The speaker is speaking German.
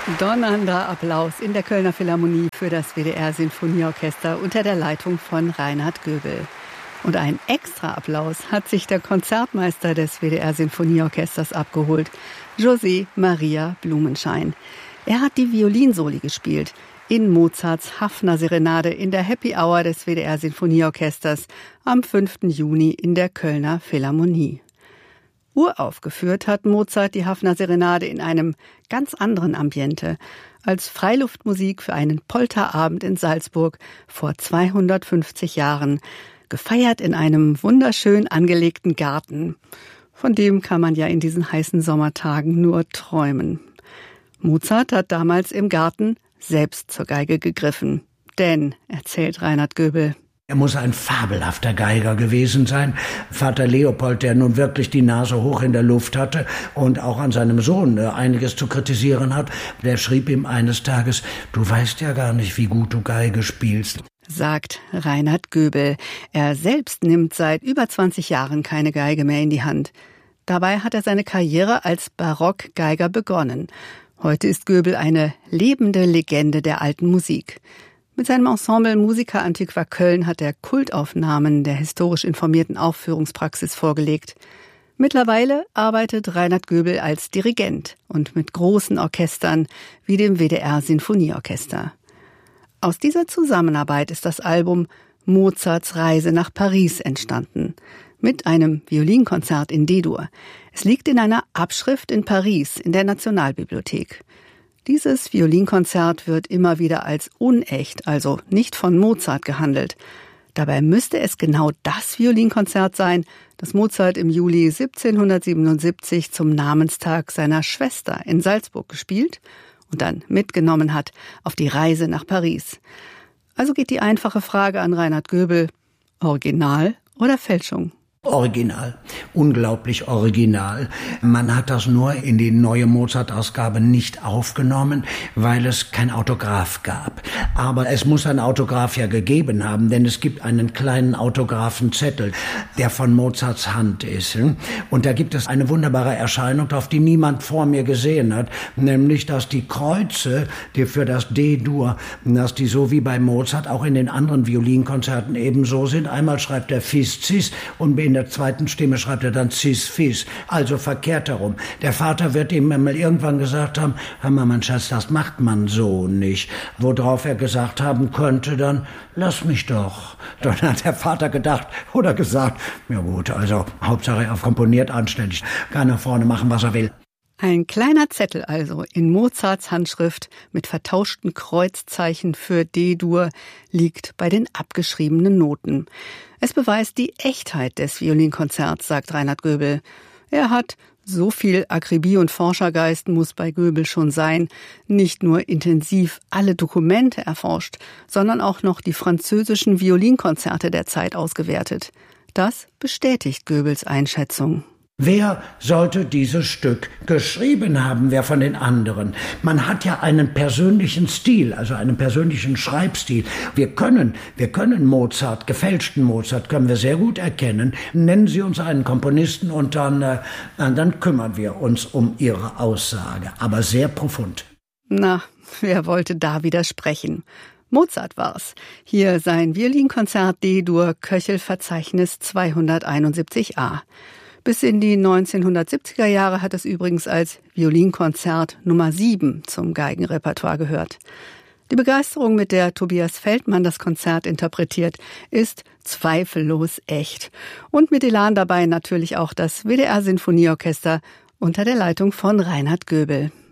Donnernder Applaus in der Kölner Philharmonie für das WDR-Sinfonieorchester unter der Leitung von Reinhard Göbel. Und einen extra Applaus hat sich der Konzertmeister des WDR-Sinfonieorchesters abgeholt, José Maria Blumenschein. Er hat die Violinsoli gespielt in Mozarts Haffner-Serenade in der Happy Hour des WDR-Sinfonieorchesters am 5. Juni in der Kölner Philharmonie. Uraufgeführt hat Mozart die Haffner-Serenade in einem ganz anderen Ambiente als Freiluftmusik für einen Polterabend in Salzburg vor 250 Jahren, gefeiert in einem wunderschön angelegten Garten. Von dem kann man ja in diesen heißen Sommertagen nur träumen. Mozart hat damals im Garten selbst zur Geige gegriffen. Denn, erzählt Reinhard Göbel, er muss ein fabelhafter Geiger gewesen sein. Vater Leopold, der nun wirklich die Nase hoch in der Luft hatte und auch an seinem Sohn einiges zu kritisieren hat, der schrieb ihm eines Tages: Du weißt ja gar nicht, wie gut du Geige spielst. Sagt Reinhard Göbel. Er selbst nimmt seit über 20 Jahren keine Geige mehr in die Hand. Dabei hat er seine Karriere als Barockgeiger begonnen. Heute ist Göbel eine lebende Legende der alten Musik. Mit seinem Ensemble Musica Antiqua Köln hat er Kultaufnahmen der historisch informierten Aufführungspraxis vorgelegt. Mittlerweile arbeitet Reinhard Göbel als Dirigent und mit großen Orchestern wie dem WDR-Sinfonieorchester. Aus dieser Zusammenarbeit ist das Album Mozarts Reise nach Paris entstanden, mit einem Violinkonzert in D-Dur. Es liegt in einer Abschrift in Paris in der Nationalbibliothek. Dieses Violinkonzert wird immer wieder als unecht, also nicht von Mozart gehandelt. Dabei müsste es genau das Violinkonzert sein, das Mozart im Juli 1777 zum Namenstag seiner Schwester in Salzburg gespielt und dann mitgenommen hat auf die Reise nach Paris. Also geht die einfache Frage an Reinhard Göbel: Original oder Fälschung? Original, unglaublich original. Man hat das nur in die neue Mozart-Ausgabe nicht aufgenommen, weil es kein Autograph gab. Aber es muss ein Autograph ja gegeben haben, denn es gibt einen kleinen Autographenzettel, der von Mozarts Hand ist. Und da gibt es eine wunderbare Erscheinung, auf die niemand vor mir gesehen hat, nämlich, dass die Kreuze, die für das D-Dur, dass die so wie bei Mozart auch in den anderen Violinkonzerten ebenso sind. Einmal schreibt er Fis, Cis und in der zweiten Stimme schreibt er dann Cis, Fis, also verkehrt herum. Der Vater wird ihm mal irgendwann gesagt haben: Hör mal, mein Schatz, das macht man so nicht. Worauf er gesagt haben könnte dann: Lass mich doch. Dann hat der Vater gedacht oder gesagt: Ja gut, also Hauptsache er komponiert anständig. Kann nach vorne machen, was er will. Ein kleiner Zettel also in Mozarts Handschrift mit vertauschten Kreuzzeichen für D-Dur liegt bei den abgeschriebenen Noten. Es beweist die Echtheit des Violinkonzerts, sagt Reinhard Göbel. Er hat, so viel Akribie und Forschergeist muss bei Göbel schon sein, nicht nur intensiv alle Dokumente erforscht, sondern auch noch die französischen Violinkonzerte der Zeit ausgewertet. Das bestätigt Göbels Einschätzung. Wer sollte dieses Stück geschrieben haben, wer von den anderen? Man hat ja einen persönlichen Stil, also einen persönlichen Schreibstil. Wir können Mozart, gefälschten Mozart, können wir sehr gut erkennen. Nennen Sie uns einen Komponisten und dann kümmern wir uns um Ihre Aussage, aber sehr profund. Na, wer wollte da widersprechen? Mozart war's. Hier sein Violinkonzert D-Dur, Köchelverzeichnis 271a. Bis in die 1970er Jahre hat es übrigens als Violinkonzert Nummer 7 zum Geigenrepertoire gehört. Die Begeisterung, mit der Tobias Feldmann das Konzert interpretiert, ist zweifellos echt. Und mit Elan dabei natürlich auch das WDR-Sinfonieorchester unter der Leitung von Reinhard Göbel.